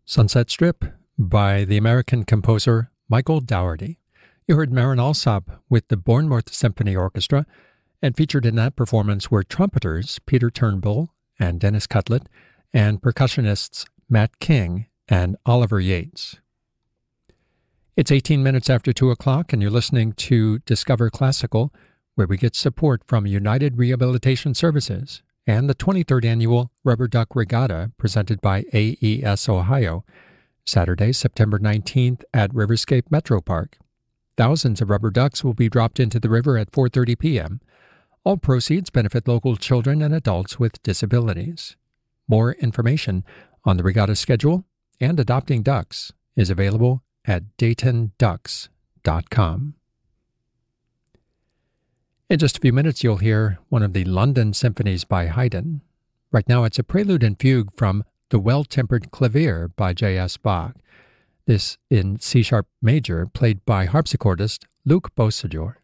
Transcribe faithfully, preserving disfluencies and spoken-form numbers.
Sunset Strip by the American composer Michael Dougherty. You heard Marin Alsop with the Bournemouth Symphony Orchestra, and featured in that performance were trumpeters Peter Turnbull and Dennis Cutlet, and percussionists Matt King and Oliver Yates. It's eighteen minutes after two o'clock, and you're listening to Discover Classical, where we get support from United Rehabilitation Services and the twenty-third Annual Rubber Duck Regatta presented by A E S Ohio, Saturday, September nineteenth at Riverscape Metro Park. Thousands of rubber ducks will be dropped into the river at four thirty p.m. All proceeds benefit local children and adults with disabilities. More information on the regatta schedule and adopting ducks is available at dayton ducks dot com. In just a few minutes, you'll hear one of the London symphonies by Haydn. Right now, it's a prelude and fugue from The Well-Tempered Clavier by J S Bach. This in C-sharp major, played by harpsichordist Luc Beausejour.